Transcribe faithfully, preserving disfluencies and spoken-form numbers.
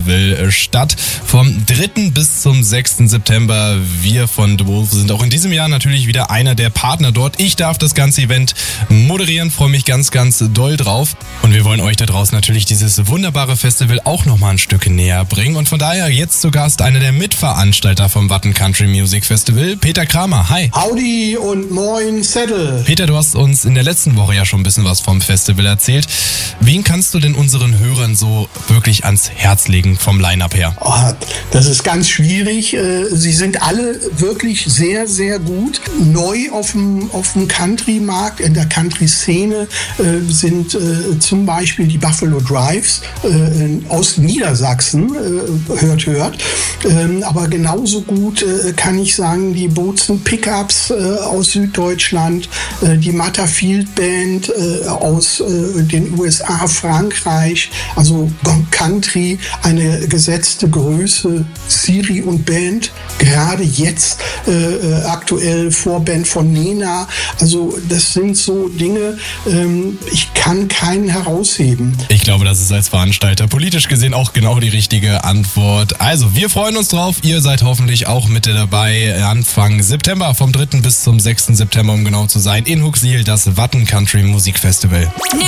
Festival statt. Vom dritten bis zum sechsten September. Wir von The Wolf sind auch in diesem Jahr natürlich wieder einer der Partner dort. Ich darf das ganze Event moderieren, freue mich ganz, ganz doll drauf. Und wir wollen euch da draußen natürlich dieses wunderbare Festival auch nochmal ein Stück näher bringen. Und von daher jetzt zu Gast einer der Mitveranstalter vom Watten Country Music Festival, Peter Kramer. Hi. Howdy und moin Zettel. Peter, du hast uns in der letzten Woche ja schon ein bisschen was vom Festival erzählt. Wen kannst du denn unseren Hörern so wirklich ans Herz legen vom Line-Up her? Oh, das ist ganz schwierig. Sie sind alle wirklich sehr, sehr gut. Neu auf dem, auf dem Country-Markt, in der Country-Szene sind zum Beispiel die Buffalo Drives aus Niedersachsen. Hört, hört. Aber genauso gut kann ich sagen, die Bozen Pickups aus Süddeutschland, die Matterfield Band aus den U S A, Frankreich, also Country, eine gesetzte Größe, Siri und Band, gerade jetzt äh, aktuell Vorband von Nena, also das sind so Dinge, ähm, ich kann keinen herausheben. Ich glaube, das ist als Veranstalter politisch gesehen auch genau die richtige Antwort. Also, wir freuen uns drauf, ihr seid hoffentlich auch mit dabei, Anfang September, vom dritten bis zum sechsten September, um genau zu sein, in Huxil, das Watten Country Musik Festival.